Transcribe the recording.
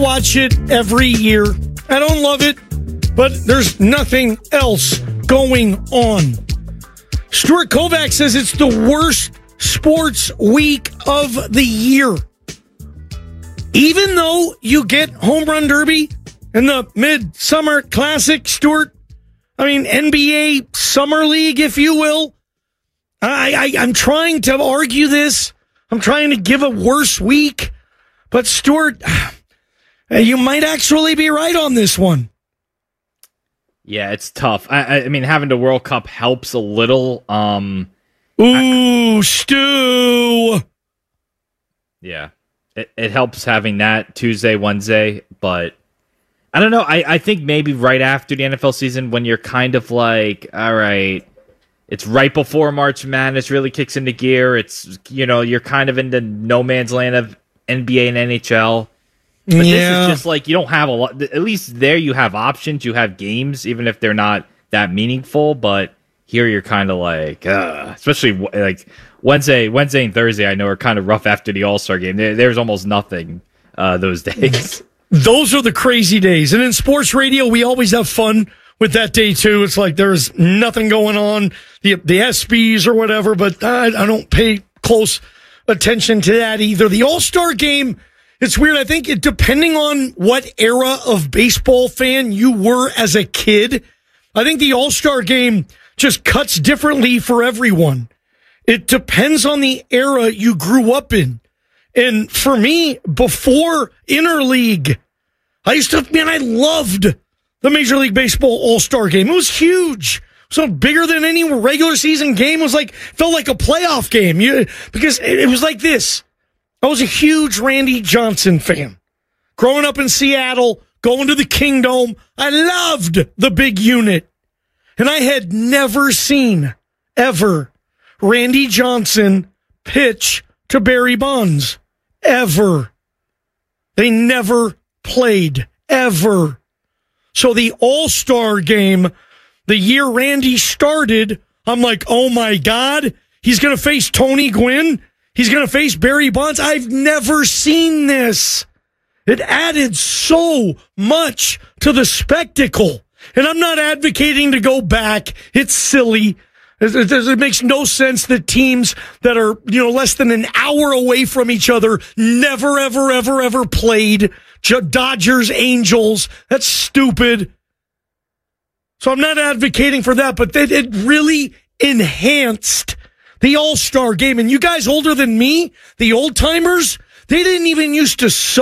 Watch it every year. I don't love it, but there's nothing else going on. Stuart Kovacs says it's the worst sports week of the year. Even though you get Home Run Derby and the Midsummer Classic, Stuart, NBA Summer League, if you will. I'm trying to argue this. I'm trying to give a worse week. But, Stuart, you might actually be right on this one. Yeah, it's tough. I mean, having the World Cup helps a little. Stu. Yeah, it helps having that Tuesday, Wednesday, but I don't know. I think maybe right after the NFL season, when you're kind of like, all right, it's right before March Madness really kicks into gear. It's, you're kind of in the no man's land of NBA and NHL. But This is just like, you don't have a lot. At least there you have options. You have games, even if they're not that meaningful. But here you're kind of like, especially like Wednesday and Thursday, I know are kind of rough after the All-Star game. There's almost nothing those days. Those are the crazy days. And in sports radio, we always have fun with that day, too. It's like there's nothing going on, the ESPYs or whatever, but I don't pay close attention to that either. The All-Star game, it's weird. I think depending on what era of baseball fan you were as a kid, I think the All-Star game just cuts differently for everyone. It depends on the era you grew up in. And for me, before Interleague, I loved the Major League Baseball All-Star game. It was huge. So bigger than any regular season game. It felt like a playoff game. Because it was like this. I was a huge Randy Johnson fan. Growing up in Seattle, going to the Kingdome, I loved the big unit. And I had never seen, ever, Randy Johnson pitch to Barry Bonds. Ever. They never played. Ever. So the All-Star game, the year Randy started, I'm like, oh my God, he's going to face Tony Gwynn? He's going to face Barry Bonds? I've never seen this. It added so much to the spectacle. And I'm not advocating to go back. It's silly. It makes no sense that teams that are, less than an hour away from each other never, ever, ever, ever played. Dodgers, Angels. That's stupid. So I'm not advocating for that, but it really enhanced the All-Star game. And you guys older than me, the old timers, they didn't even used to